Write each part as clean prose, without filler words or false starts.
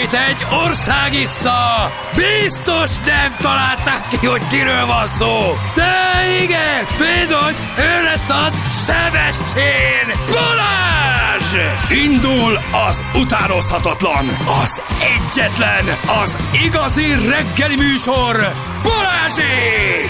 Itt egy ország issza! Biztos nem találták ki, hogy kiről van szó! De igen, bizony, ő lesz az Sebestyén Balázs! Indul az utánozhatatlan, az egyetlen, az igazi reggeli műsor, Balázsék!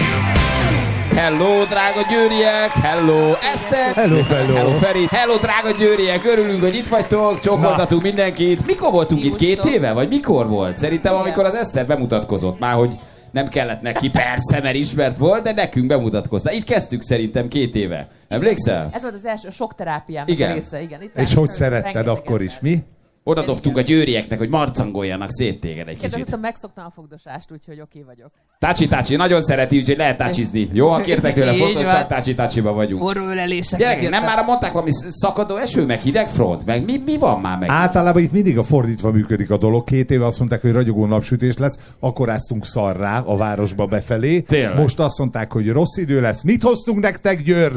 Hello, drága győriek! Hello, Eszter! Hello. Feri! Hello, drága győriek! Örülünk, hogy itt vagytok, csókoltatunk mindenkit. Mikor voltunk itt? 2 éve? Vagy mikor volt? Szerintem, amikor az Eszter bemutatkozott már, hogy nem kellett neki, persze, mert ismert volt, de nekünk bemutatkoztál. Itt kezdtük szerintem 2 éve. Emlékszel? Ez volt az első sok terápiám része. Igen. Itt és hogy szeretted akkor is, mi? Oda dobtunk a győrieknek, hogy marcangoljanak szét téged egy kicsit. Kérdeztem, megszoktam a fogdosást, úgyhogy oké vagyok. Tácsi, nagyon szereti, úgyhogy lehet tácsizni. Jó, ha kértek tőle fotót, csak tácsiba vagyunk. Forró ölelések. Gyerekek, nem már mondták valami szakadó eső, meg hideg front, meg mi van már meg? Általában itt mindig a fordítva működik a dolog. 2 éve azt mondták, hogy ragyogó napsütés lesz, akkor áztunk szarrá a városba befelé. Tényleg? Most azt mondták, hogy rossz idő lesz. Mit hoztunk nektek, Győr?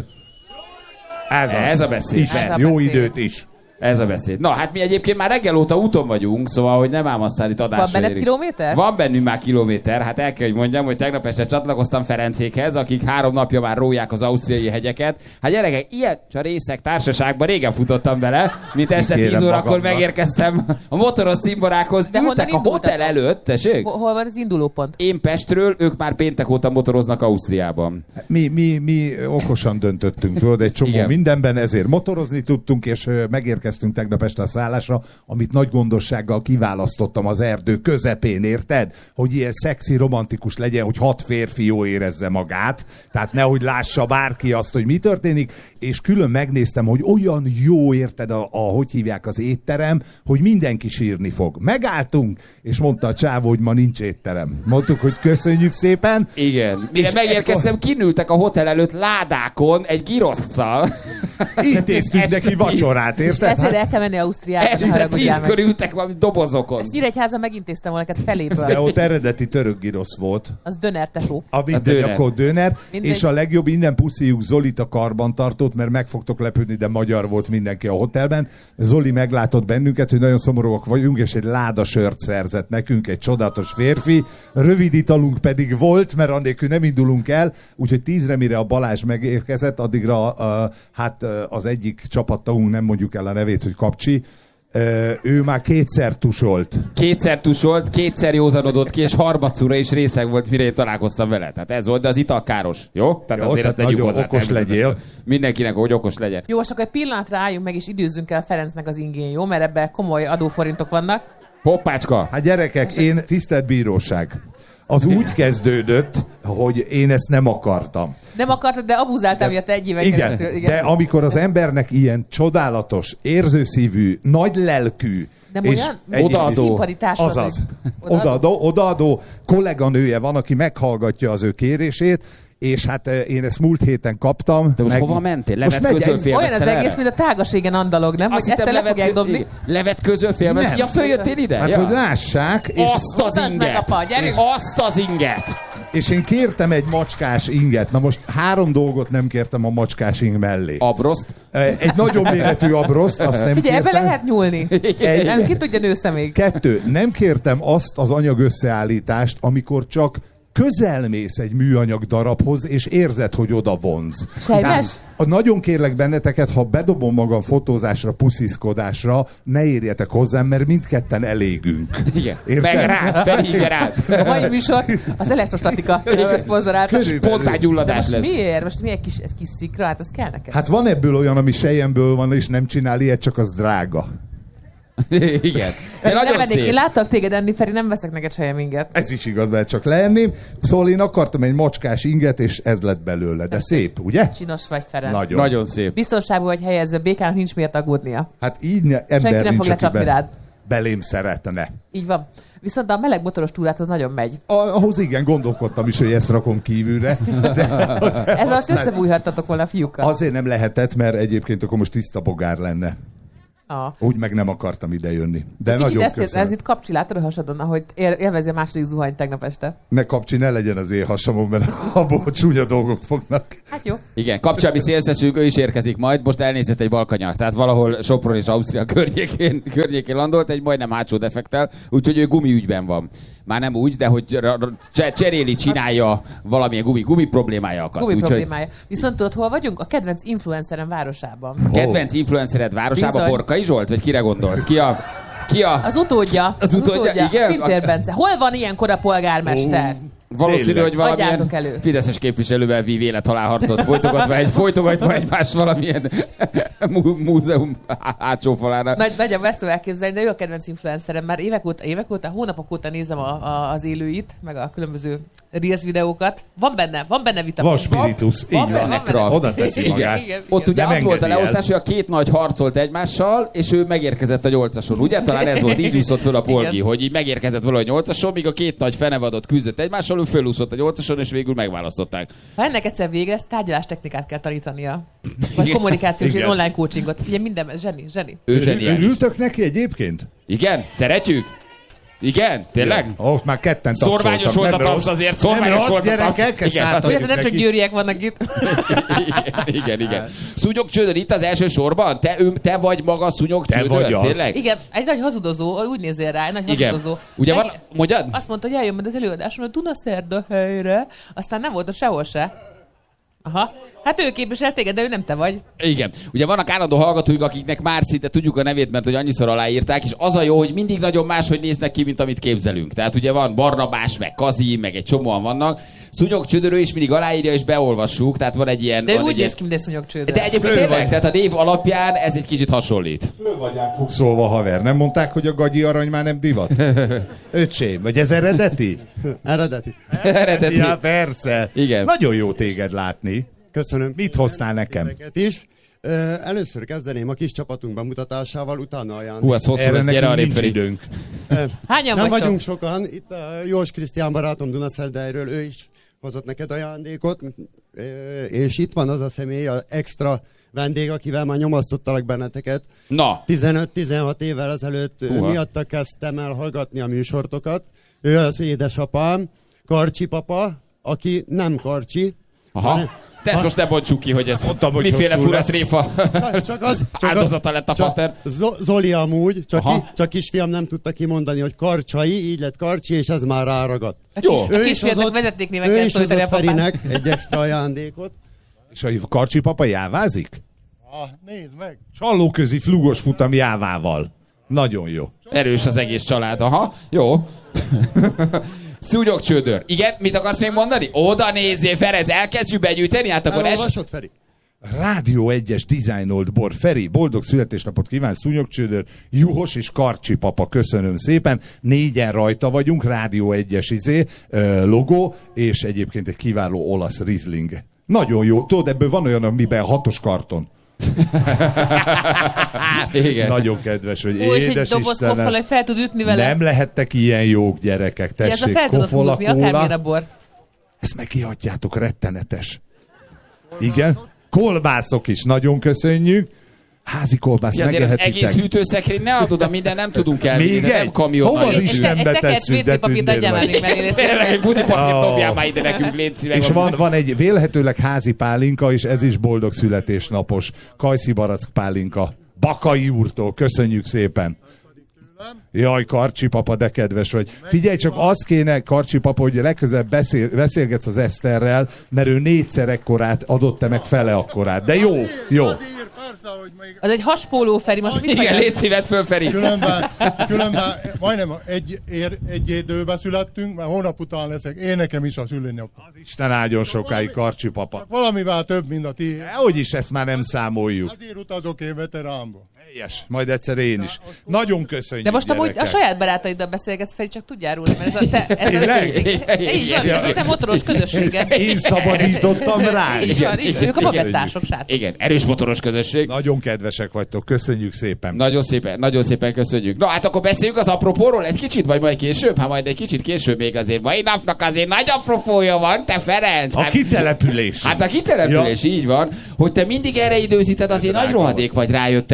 Ez a beszéd. Jó időt is. Ez a beszéd. Na, hát mi egyébként már reggel óta úton vagyunk, szóval, hogy nem ám aztán itt adásra. Van benned kilométer? Van bennünk már kilométer. Hát el kell, hogy mondjam, hogy tegnap este csatlakoztam Ferencékhez, akik 3 napja már róják az ausztriai hegyeket. Hát gyerekek, ilyen részek társaságban régen futottam bele, mint este 10 órakor megérkeztem a motoros cimborákhoz. De ültek a hotel előtt, tessék? Hol van az indulópont? Én Pestről, ők már péntek óta motoroznak Ausztriában. Mi okosan döntöttünk, tudod, egy csomó Igen. mindenben, ezért motorozni tudtunk, és megérkeztünk tegnap este a szállásra, amit nagy gondossággal kiválasztottam az erdő közepén, érted? Hogy ilyen szexi, romantikus legyen, hogy 6 férfi jó érezze magát, tehát nehogy lássa bárki azt, hogy mi történik, és külön megnéztem, hogy olyan jó, érted, hogy hívják az étterem, hogy mindenki sírni fog. Megálltunk, és mondta a csávó, hogy ma nincs étterem. Mondtuk, hogy köszönjük szépen. Igen. Mire megérkeztem, kinültek a hotel előtt ládákon egy giroszccal. Intéztünk neki vacsorát, érted? Ezért el kell menni Ausztriába. Este 10-kor ültek valami dobozokon. Ezt Nyíregyházan megintéztem volna neked feléből. De ott eredeti török girosz volt. Az döner, tesó. Akkor döner. Mindegy. És a legjobb, innen puszíjuk Zolit a karbantartót, mert meg fogtok lepődni, de magyar volt mindenki a hotelben. Zoli meglátott bennünket, hogy nagyon szomorúak vagyunk, és egy láda sört szerzett nekünk, egy csodálatos férfi. Rövid italunk pedig volt, mert annélkül nem indulunk el, úgyhogy 10-re, mire a Balázs megérkezett, addigra az egyik csapattagunk, nem mondjuk el a nevét, hogy Kapcsi, ő már 2-szer tusolt. 2-szer tusolt, 2-szer józanodott ki, és harmadszorra is részeg volt, mire én találkoztam vele. Tehát ez volt, de az ital káros. Jó? Tehát jó, azért ezt tegyük nagyon hozzá. Okos legyél. Mindenkinek, hogy okos legyen. Jó, most akkor egy pillanatra álljunk meg, és időzzünk el Ferencnek az ingén, jó? Mert ebben komoly adóforintok vannak. Hoppácska! Hát gyerekek, én tisztelt bíróság. Az úgy kezdődött, hogy én ezt nem akartam. Nem akartad, de abuzáltál miatt 1 éven keresztül. Igen, de amikor az embernek ilyen csodálatos, érzőszívű, nagy lelkű, de és odaadó. Azaz. Odaadó kolléganője van, aki meghallgatja az ő kérését, és hát én ezt múlt héten kaptam. De most hova mentél? Levetközölfélmeztél? Olyan az egész, mint a tágaségen andalog, nem? Azt Hogy ezt le fogják dobni. Levetközölfélmeztél? Ja, följöttél ide? Hát, hogy lássák. És azt az inget! Azt az inget! És én kértem egy macskás inget. Na most 3 dolgot nem kértem a macskás ing mellé. Abroszt? Egy nagyobb méretű abroszt, azt nem Figyelj, kértem. ebbe lehet nyúlni. Nem, ki tudja nőszemély. 2. Nem kértem azt az anyag összeállítást, amikor csak közelmész egy műanyag darabhoz, és érzed, hogy oda vonz. Sejmes? Nagyon kérlek benneteket, ha bedobom magam fotózásra, pusziszkodásra, ne érjetek hozzám, mert mindketten elégünk. Igen. Megráz, felhívja rád. A mai műsor az elektrostatika szponzorálta. Spontángyulladás lesz. Miért? Most mi egy kis szikra? Hát az kell neked. Hát van ebből olyan, ami selyemből van, és nem csinál ilyet, csak az drága. Igen. Nagyon szép. Én láttak téged enni, Feri, nem veszek neked sejem inget. Ez is igaz, mert csak leenném. Szóval én akartam egy macskás inget, és ez lett belőle. De szép, ugye? Csinos vagy, Ferenc. Nagyon szép. Biztonságban vagy helyezve, békának nincs miért aggódnia. Hát így ember senki nem nincs, fog lecsapni rád. Belém szeretne. Így van. Viszont a meleg motoros túráthoz nagyon megy. Ahhoz igen, gondolkodtam is, hogy ezt rakom kívülre. Ez azt összebújhattatok volna a fiúkkal. Azért nem lehetett, mert egyébként akkor most tiszta bogár lenne. Úgy meg nem akartam ide jönni. De nagyon köszönöm. Ez itt Kapcsi, látod a hasadon, ahogy élvezi a második zuhanyt tegnap este. Ne Kapcsi, ne legyen az én hasamon, mert abból csúnya dolgok fognak. Hát jó. Igen, kapcsolmi szélszesünk, ő is érkezik majd, most elnézett egy balkanyar, tehát valahol Sopron és Ausztria környékén landolt, egy majdnem hátsó defektel, úgyhogy ő gumiügyben van. Már nem úgy, de hogy csinálja valamilyen gumi problémája akadt. Gumi problémája. Viszont tudod, hol vagyunk? A kedvenc influencerem városában. A kedvenc influencered városában? Bizony. Borkai Zsolt? Vagy kire gondolsz? Ki a... Az utódja. Az utódja, igen? Pintér Bence. Hol van ilyenkor a polgármester? Valószínű, hogy valamilyen elő. fideszes képviselővel vív élethalálharcot folytogatva egymást valamilyen múzeum hátsó falára. Nagyjából ezt tudom elképzelni, de ő a kedvenc influencerem. Már évek óta, hónapok óta nézem az élőit, meg a különböző Reels videókat. Van benne vitamin. Van spiritus, így van. Oda teszi magát. Igen. Ott ugye Nem az volt a engedi el. leosztás, hogy a két nagy harcolt egymással, és ő megérkezett a 8-ason. Ugye? Talán ez volt, így úszott föl a polgi, hogy így megérkezett valahogy 8-ason, míg a két nagy fenevadott küzdött egymással, ő fölúszott a 8-ason, és végül megválasztották. Ha ennek egyszer vége lesz, tárgyalástechnikát kell tanítania. Vagy kommunikációs és online coachingot. Ugye minden, zseni. Ő zseniális. Örültök neki egyébként? Igen? Szeretjük? Igen? Tényleg? Ott már ketten tapsoltak. Szorványos volt a tapsz azért, szorványos volt a tapsz. gyerekek, ezt Igen, átadjuk Ugye nem csak neki. győriek vannak itt. Igen. Szúnyog Csődör itt az első sorban? Te vagy maga Szúnyog Te Csődör? vagy az. Tényleg? Igen, egy nagy hazudozó, úgy nézzél rá, egy nagy Igen. hazudozó. Ugye van, mondjad? Azt mondta, hogy eljön majd az előadáson a Dunaszerda helyre, aztán nem volt ott sehol se. Aha. Hát ő képvisel téged, de ő nem te vagy. Igen. Ugye vannak állandó hallgatóink, akiknek már szinte tudjuk a nevét, mert hogy annyiszor aláírták, és az a jó, hogy mindig nagyon máshogy néznek ki, mint amit képzelünk. Tehát ugye van Barnabás, meg Kazi, meg egy csomóan vannak. Szúnyog Csődör is mindig aláírja, és beolvassuk, tehát van egy ilyen... De ő van úgy egy ilyen... néz ki, mint egy szúnyogcsődör. De egyébként tényleg, tehát a név alapján ez egy kicsit hasonlít. Föl vagyán fogszolva, haver. Nem mondták, hogy a gagyi arany már nem divat? Öcsém, vagy ez eredeti? Eredeti. Eredeti. Ja, persze. Igen. Nagyon jó téged látni. Köszönöm. Mit hoztál nekem? Ezeket is. Először kezdeném a kis csapatunk bemutatásával, utána ajándék. Hú, az hosszú Erre lesz, gyere nekünk arrébb nincs felé. időnk. Hányan Nem vagytok? vagyunk sokan. Itt a Jós Krisztián barátom Dunaszerdeiről, ő is hozott neked ajándékot. És itt van az a személy, az extra vendég, akivel már nyomasztottalak benneteket. Na, 15-16 évvel ezelőtt miatta kezdtem el hallgatni a műsortokat. Ő az édesapám, Karcsi papa, aki nem Karcsi. aha. De ezt most ne bontsuk ki, hogy ez Mondtam, hogy miféle hosszú fura lesz. tréfa Csak áldozata lett a pater. Zoli amúgy, Aha. csak kisfiam nem tudta kimondani, hogy Karcsai, így lett Karcsi, és ez már ráragadt. Jó. A kisfiatnak vezetéknévek ő kell is szólítani a hozott papát. Ferinek egy extra ajándékot. És a Karcsi papa jávázik? Nézd meg! Csallóközi flugos futam jávával. Nagyon jó. Erős az egész család, aha. Jó. Szúnyog Csődör. Igen, mit akarsz még mondani? Oda nézzél, Ferenc, elkezdjük begyűjteni, hát akkor Elolvasod, Feri? Rádió 1-es dizájnolt bor. Feri, boldog születésnapot kíván, Szúnyog Csődör, Juhos és Karcsi papa, köszönöm szépen. 4-en rajta vagyunk, Rádió 1-es logó, és egyébként egy kiváló olasz Riesling. Nagyon jó. Tudod, ebből van olyan, amiben 6-os karton. Igen. Nagyon kedves, hogy Ó, és egy édes doboz koffal, Istenem. hogy fel tud ütni vele. Nem lehettek ilyen jók, gyerekek. Ez a Tessék, fel tudod kofola, húzni, akármilyen a kóla. bor. Ezt meg kiadjátok, rettenetes. Igen. Kolbászok is, nagyon köszönjük. Házi kolbász, Ja, azért az egész megehetitek. hűtőszekrény ne adod, a minden nem tudunk elvinni, Még de nem egy? kamion Hova az nagyon Isten? sűrű. Istenbe Egy tekert tesszük, de WC papírt tündér adjál vagy. már még mellé. Tényleg egy budipapírt Ó. dobjál már ide nekünk, légy szíves. És van egy vélhetőleg házi pálinka, és ez is boldog születésnapos. Kajszi barack pálinka. Bakai úrtól, köszönjük szépen. Jaj, Karcsi papa, de kedves vagy. Figyelj, csak az kéne, Karcsi papa, hogy legközelebb beszélgetsz az Eszterrel, mert ő 4-szer ekkorát adott, te meg fele akkorát. De jó, jó. Azért, persze, hogy még Az egy haspóló, Feri, most mit Igen, vagy? légy szívet föl, Feri. különben majdnem egy időbe születtünk, mert hónap után leszek, én nekem is a szülőnap. Isten áldjon sokáig, Karcsi papa. Valamivel több, mint a ti. Hogy is ezt már nem számoljuk. Azért utazok én veteránba. Helyes, majd egyszer én is. Nagyon köszönjük, De most amúgy a gyerekek. saját barátaiddal beszélgetsz, Feri, csak tudjál róla, mert ez a te... Ez Tényleg? így van, ez a te motoros közösséged. Én szabadítottam rá. Így van, így van. Ők a babettások, srácok. Igen, erős motoros közösség. Nagyon kedvesek vagytok, köszönjük szépen. Nagyon szépen köszönjük. Na hát akkor beszéljünk az apropóról egy kicsit, vagy majd később? Hát majd egy kicsit később még azért. Mai napnak azért nagy apropója van, te Ferenc. A kitelepülés. Hát a kitelepülés, így van. Hogy te mindig erre időzíted, azért nagy rohadék vagy, rájöttem. Úgy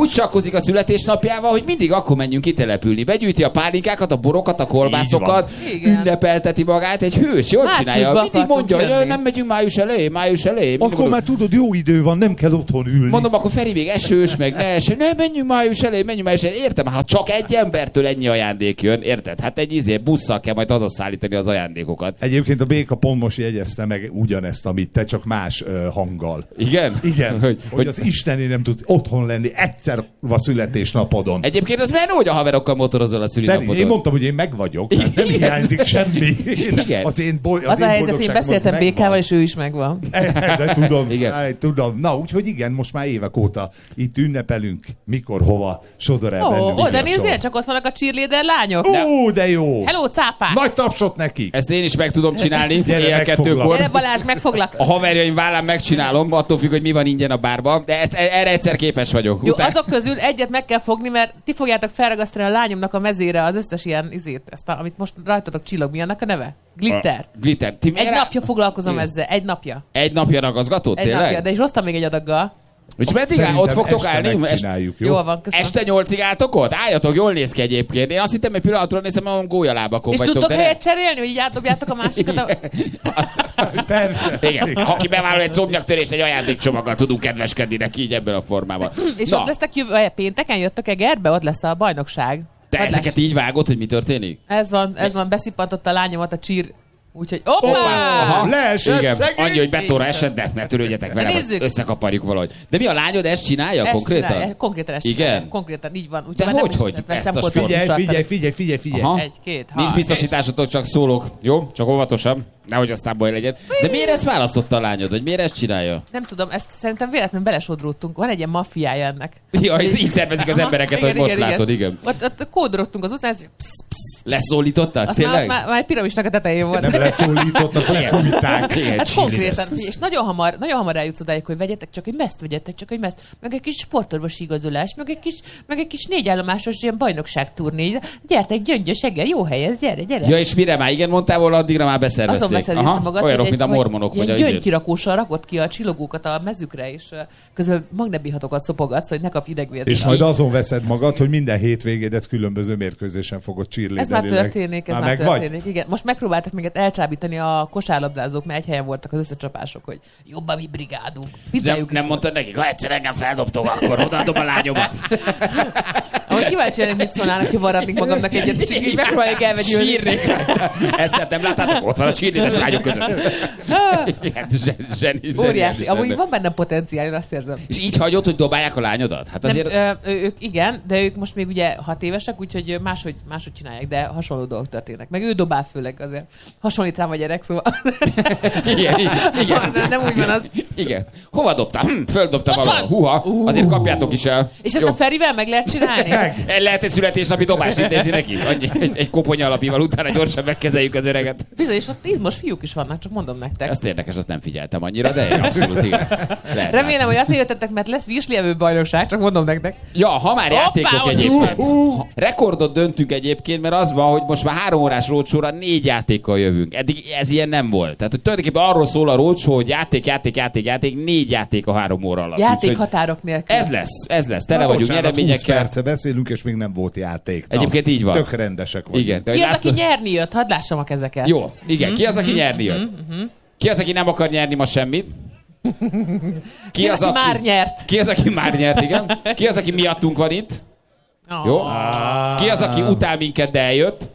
úgy sakkozik a születésnapjával, hogy mindig akkor menjünk kitelepülni. Begyűjti a pálinkákat, a borokat, a kolbászokat, ünnepelteti magát, egy hős, jól csinálja. Mindig mondja, hogy nem megyünk május elé. Akkor már tudod, jó idő van, nem kell otthon ülni. Mondom, akkor Feri még esős, meg ne eső. Ne, menjünk május elé. Értem, ha csak egy embertől ennyi ajándék jön, érted? Hát egy busszal kell majd hazaszállítani az ajándékokat. Egyébként a Béka pont most jegyezte meg ugyanezt, amit te, csak más hanggal. Igen? Igen, hogy az Istené nem tudsz otthon lenni egyszer a születésnapodon. Egyébként az menő, hogy a haverokkal motorozol a szülinapodon. Én mondtam, hogy én meg vagyok, tehát nem hiányzik semmi. Igen. Az a helyzet, hogy én beszéltem Békával, és ő is megvan. De tudom. Na, úgyhogy igen, most már évek óta itt ünnepelünk, mikor, hova sodor el bennünk. Oda nézzél, csak ott vannak a cheerleader lányok. De jó. Hello, cápák! Nagy tapsot neki. Ezt én is meg tudom csinálni, éjjel 2-kor. Gyere Balázs, megfoglak. A haverjaim vállán megcsinálom, attól függ, hogy mi van ingyen a bárban, de erre egyszer képes vagyok. Jó, azok közül egyet meg kell fogni, mert ti fogjátok felragasztani a lányomnak a mezére az összes ilyen amit most rajtatok csillag, mi annak a neve? Glitter. Glitter. Egy napja foglalkozom ezzel, egy napja. Egy napja ragaszgatott, tényleg? Egy napja, de is hoztam még egy adaggal. Úgyhogy meddig ott fogtok állni? Jó? Jól van, köszönöm. Este 8-ig álltok ott? Álljatok, jól néz ki egyébként. Én azt hittem, egy pillanatról nézem, hogy gólyalábakon és vagytok. És tudtok helyet cserélni, hogy így átdobjátok a másikat? Persze. Igen. Aki bevállal egy szomnyaktörést, egy ajándékcsomaggal tudunk kedveskedni neki így ebben a formában. És ott lesztek pénteken, jöttök Egerbe, ott lesz a bajnokság. Te ezeket így vágod, hogy mi történik? Ez van, beszippantott a lányomat a csír. Úgyhogy leesett, igen, szegény! annyi, hogy betóra esett, de ne törődjetek vele, összekaparjuk valahogy. De mi a lányod ezt csinálja konkrétan? Csinálja, konkrétan ezt igen? csinálja. Konkrétan így van. De hogy? Figyelj. Egy-két, nincs biztosításotok, csak szólok. Jó? Csak óvatosan. Nehogy aztán baj legyen. De miért ezt választotta a lányod? Vagy miért ezt csinálja? Nem tudom, ezt szerintem véletlenül belesodródtunk. Van egy ilyen maffiája ennek. Ja, így szervezik az embereket, hogy most látod, igen. Ott kódolottunk az utcán, leszólították? Azt már egy piramisnak a tetején volt. Nem leszólítottak, lefújták. Hát konkrétan. És nagyon hamar eljutsz odáig, hogy vegyetek csak egy meszt, meg egy kis sportorvosi igazolás, meg egy kis 4 állomásos ilyen bajnokságturné. Gyertek, Gyöngyös Eger, jó hely ez, gyere. Ja, és mire már igen mondtál volna, addigra már beszervezték. Azon beszedézte magad, olyanok, mint a mormonok. Ilyen gyöngykirakóssal rakott ki a csillogókat a mezükre, és közben magnebihatokat szopogatsz, hogy ne kapj idegvért. És majd azon veszed magad, hogy minden hétvégédet különböző mérkőzésen fogod cheerleaderileg. Ez már történik. Igen. Most megpróbáltak minket elcsábítani a kosárlabdázók, mert egy helyen voltak az összecsapások, hogy jobb a mi brigádunk. Nem mondtad nekik, ha egyszer engem feldobtok, akkor odaadom a lányomat. Ahogy kíváncsi lenni, mit szólnának, hogy varratnék magamnak egyet, és így megpróbálják elvegyülni. Sírnék. Ezt nem láttátok? Ott van a csírnédes lányok között. Óriási. Amúgy van benne potenciál, én azt érzem. És így hagyod, hogy dobálják a lányodat? Hát azért... ők igen, de ők most még ugye 6 évesek, úgyhogy máshogy csinálják, de hasonló dolgok történnek. Meg ő dobál főleg azért. Hasonlít rám a gyerek, szóval. Igen. Nem úgy van az. Igen. Hova dobtál? Földobtam valahol. Huha, azért kapjátok is el. És ezt a Ferivel meg lehet csinálni? Lehet egy születésnapi dobást intézni neki? Egy koponya alapival utána gyorsan megkezeljük az öreget. Bizony, és ott izmos fiúk is vannak, csak mondom nektek. Ezt érdekes, azt nem figyeltem annyira, de abszolút igen. Remélem, hogy azért jöttetek, mert lesz vízlievő bajnokság, csak mondom nektek. Ja, ha már játékok egyébként. Rekordot döntünk egyébként, mert az van, hogy most már 3 órás roadshow-ra 4 játékkal jövünk. Eddig ez ilyen nem volt. Tehát hogy tulajdonképpen arról szól a roadshow, hogy játék, 4 játék a 3 óra alatt. Játékhatárok nélkül. Ez lesz. Tele vagyunk nyereményekkel. 20 perce beszélünk, és még nem volt játék. Egyébként így van. Tök rendesek vagyunk. Igen. Ki az, aki nyerni jött? Hadd lássam a kezeket. Jó, igen. Ki az, aki nyerni jött? Ki az, aki nem akar nyerni ma semmit? Ki az, aki már nyert? Ki az, aki már nyert, igen? Ki az, aki miattunk van itt? Jó? Ki az, aki utál minket, de eljött?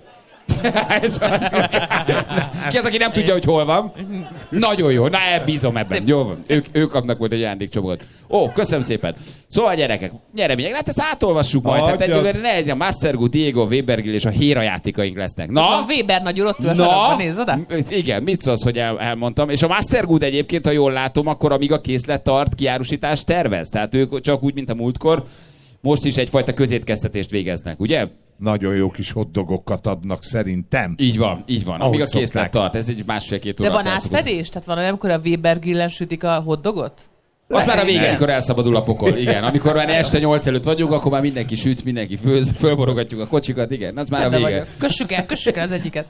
Ki az, aki nem tudja, hogy hol van? Nagyon jó, na bízom ebben. Jó van. ők kapnak majd egy ajándékcsomagot. Ó, köszönöm szépen. Szóval gyerekek, nyeremények, hát ezt átolvassuk majd. Hát egyébként a Mastergu, Diego, Webergil és a Héra játékaink lesznek. Na? Van Weber nagy ott ül a sarokban, nézd oda. Igen, mit szólsz, hogy elmondtam. És a Mastergood egyébként, ha jól látom, akkor amíg a készlet tart, kiárusítást tervez. Tehát ők csak úgy, mint a múltkor, most is egyfajta közétkeztetést végeznek, ugye? Nagyon jó kis hotdogokat adnak szerintem. Így van. Amíg a készlet tart. Ez egy 1,5-2 óra. De van átfedés? Tehát van olyan, amikor a Weber grillen sütik a hotdogot? Az már a vége, amikor elszabadul a pokol. Igen, amikor már este 8 előtt vagyunk, akkor már mindenki süt, mindenki főz, fölborogatjuk a kocsikat, igen, az már a vége. Kössük el az egyiket.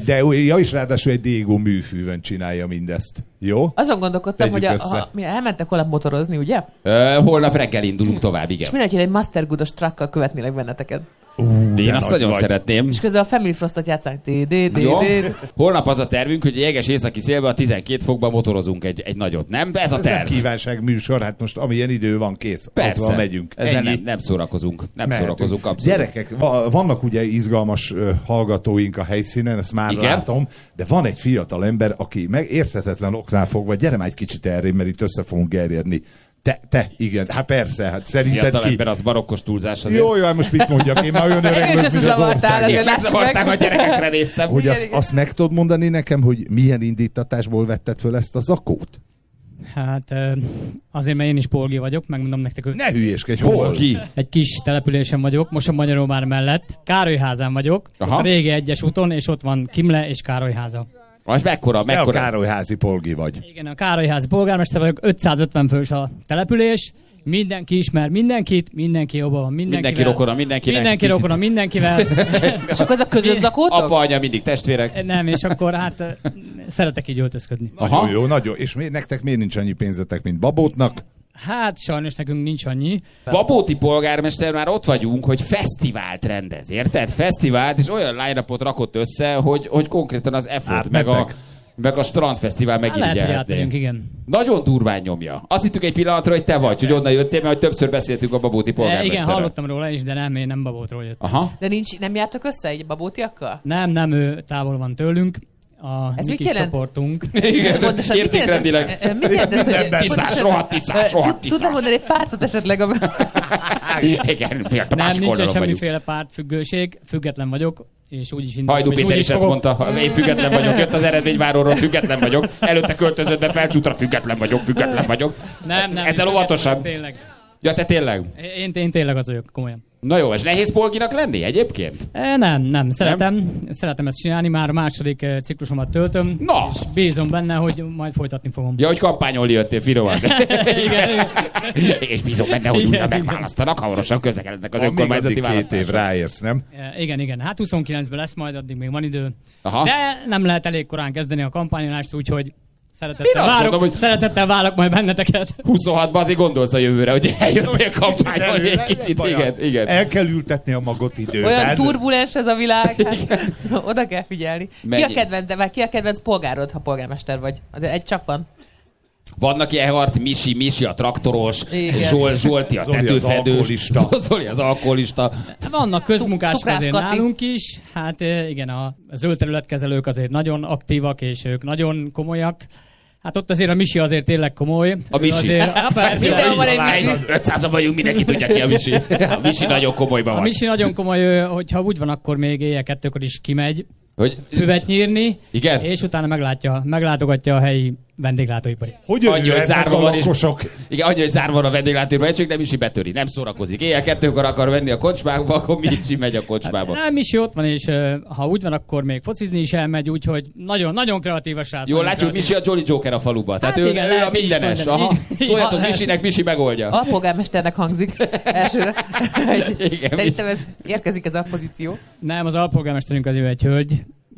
És ráadásul egy Dégó műfűvön csinálja mindezt. Jó? Azon gondolkodtam, Tegyük hogy össze. mi elmentek holnap motorozni, ugye? Holnap reggel indulunk tovább, igen. És mindenki egy Master Goodos truckkal követnélek benneteket. Én azt nagyon szeretném. És közben a Family Frostot játszánk. Jó. Holnap az a tervünk, hogy jeges északi szélben a 12 fokban motorozunk egy nagyot, nem? Ez a Ez nem terv. kívánság műsor, hát most amilyen idő van, kész. Persze. Azzal megyünk. Ezzel Ennyi. nem szórakozunk. Nem Mehetünk. szórakozunk abszolút. Gyerekek, vannak ugye izgalmas hallgatóink a helyszínen, ezt már Igen. látom, de van egy fiatal ember, aki meg érthetetlen oknál fogva, gyere már egy kicsit erre, mert itt össze fogunk gerjedni. Te, igen, hát persze, hát szerinted Fiatal ki? ember, az barokkos túlzás azért. Jó, most mit mondjak, én már olyan öreg És vagyok, mint az összezavartál, ország. azért lássuk Megzavarták, meg. a gyerekekre néztem. Hogy azt meg tudod mondani nekem, hogy milyen indítatásból vetted föl ezt a zakót? Hát azért, mert én is polgi vagyok, megmondom nektek, hogy Ne hülyéskedj, hol? Ki? egy kis településen vagyok, most a Magyaróvár mellett, Károlyházán vagyok, Aha. ott a régi egyes úton, és ott van Kimle és Károlyháza. Az mekkora? Te a mekkora? Károlyházi polgi vagy. Igen, a Károlyházi polgármester vagyok, 550 fős a település, mindenki ismer mindenkit, mindenki jobban van mindenkivel. Mindenki rokona mindenkinek. Mindenki Picit. rokona mindenkivel. És akkor ez a közös zakótok? Apa, anya, mindig testvérek. Nem, és akkor hát szeretek így öltözködni. Aha. Nagyon jó, nagyon. És nektek miért nincs annyi pénzetek, mint Babótnak? Hát sajnos nekünk nincs annyi. Babóti polgármester már ott vagyunk, hogy fesztivált rendez, érted? Fesztivált, és olyan line-upot rakott össze, hogy konkrétan az effort, meg a strandfesztivál Hát lehet, hogy átmegyünk, megirigyelhetné. igen. Nagyon durván nyomja. Azt hittük egy pillanatra, hogy te vagy, hogy onnan jöttél, mert hogy többször beszéltünk a babóti Igen, polgármesterrel. hallottam róla is, de nem, én nem Babótról jöttem. Aha. De nem jártok össze egy babótiakkal? Nem, ő távol van tőlünk. A Ez mi mit kis jelent? csoportunk. Igen, Pontosan, mit értékrendileg. jelent ez? Mit jelent ez, hogy... Tiszás, rohadt tiszás. Tudna mondani egy pártot esetleg? Igen, mi a Nem, másik nincsen oldalon vagyunk. semmiféle pártfüggőség, független vagyok, és úgyis indulok. Hajdú és Péter úgyis is ezt fogok. mondta, én független vagyok, jött az eredményváróról, független vagyok, előtte költözött be Felcsútra, független vagyok. Nem. Ezzel óvatosan. Tényleg. Ja, te tényleg? Én tényleg az vagyok, komolyan. Na jó, és nehéz polginak lenni egyébként? Nem. Szeretem ezt csinálni, már a második ciklusomat töltöm, Na! és bízom benne, hogy majd folytatni fogom. Ja, hogy kampányolni jöttél finoman. Igen. És bízom benne, hogy újra Igen. megválasztanak, hamarosan közlekednek az Van még önkormányzati addig 2 év, választásra. ráérsz, nem? Igen. Hát 29-ben lesz majd, addig még van idő. Aha. De nem lehet elég korán kezdeni a kampányolást, úgyhogy Én azt mondom, hogy- szeretettel várok majd benneteket. 26-ban azért gondolsz a jövőre, hogy eljöttél kampányolni egy kicsit. Igen. El kell ültetni a magot időben. Olyan turbulens ez a világ, hát oda kell figyelni. Mennyi? Ki a kedvenc polgárod, ha polgármester vagy? Azért egy csak van. Vannak ilyen harc, Misi a traktoros, Igen. Zsolti a Zoli az tetőfedős, alkoholista. Zoli az alkoholista. Vannak közmunkások Cukrász azért Kati. nálunk is. Hát igen, a zöld területkezelők azért nagyon aktívak, és ők nagyon komolyak. Hát ott azért a Misi azért tényleg komoly. A Misi. Azért, persze, Mindenhol van egy Misi. 500-an vagyunk, mindenki tudja ki a Misi. A Misi nagyon komolyban a van. Misi nagyon komoly, ő, hogyha úgy van, akkor még éjjel 2-kor is kimegy Hogy füvet nyírni, Igen? és utána meglátogatja a helyi vendéglátóipari. Hogy annyi, hogy jöhetnek zárva a van, és lakosok? igen, annyi, hogy zárva van a vendéglátóipari egység, de Misi betöri, nem szórakozik. Éjjel 2-kor akar venni a kocsmába, akkor Misi megy a kocsmába. Nem, Misi ott van, és ha úgy van, akkor még focizni is elmegy, úgyhogy nagyon, nagyon kreatív a srác. Jól nagyon látjuk, kreatív. Misi a Jolly Joker a faluba. Tehát Hát ő, igen, ő a lehet így is mindenes. mondani. Aha. Így- Szóljatok így- Misinek, Misi megoldja. Alpolgármesternek hangzik elsőre. Igen, Szerintem érkezik ez a pozíció. Nem, az alpolgármesterünk az ő egy hölgy,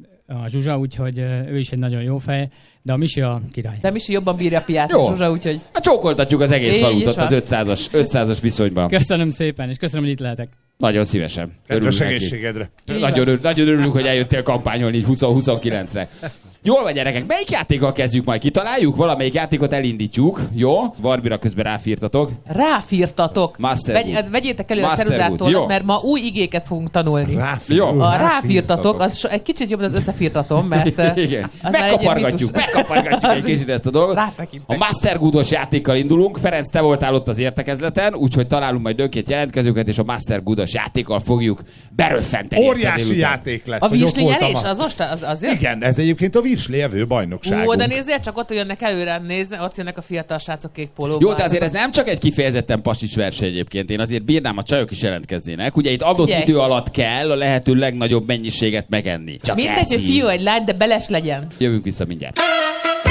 a Zsuzsa, úgyhogy ő is egy nagyon jó fej, de a Misi a király. De Misi jobban bírja a piát, Jó. Zsuzsa, úgyhogy... Hát csókoltatjuk az egész Így falut is ott van. az 500-as viszonyban. Köszönöm szépen, és köszönöm, hogy itt lehetek. Nagyon szívesen. Kedves Örülünk neki. egészségedre. Nagyon örülünk, hogy eljöttél kampányolni így 20-29-re. Jól van, gyerekek, melyik játékkal kezdjük majd? Kitaláljuk? Valamelyik játékot elindítjuk. Jó? Barbira közben ráfírtatok. Ráfírtatok. Master Good. Vegyétek elő a Master Good. Jó. ceruzától, mert ma új igéket fogunk tanulni. Jó. A ráfírtatok, az egy kicsit jobb, mint az összefírtatom, mert... Igen. az már egy ilyen Megkapargatjuk egy kicsit ezt a dolgot. Rátekintek. A Master Goodos játékkal indulunk. Ferenc, te voltál ott az értekezleten, úgyhogy találunk majd önként jelentkezőket, és a Master Goodos játékkal fogjuk beröffenteni. Óriási játék lesz, A hogy ott virsli voltam. nyerés? Az most az jön? Igen, ez egyébként a virsli evő bajnokságunk. Ó, de nézzél, csak ott jönnek előre, nézd, ott jönnek a fiatal srácok kék pólóban. Jó, de azért ez nem csak egy kifejezetten passis verseny egyébként. Én azért bírnám, a csajok is jelentkeznének. Ugye itt adott Figyelj. idő alatt kell a lehető legnagyobb mennyiséget megenni. Csak Mindegy, ez hogy így. fiú vagy lány, de beles legyen. Jövünk vissza mindjárt.